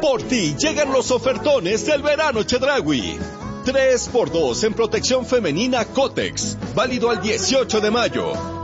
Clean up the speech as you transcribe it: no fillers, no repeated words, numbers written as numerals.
Por ti llegan los ofertones del verano Chedraui. 3x2 en protección femenina Cotex, válido al 18 de mayo.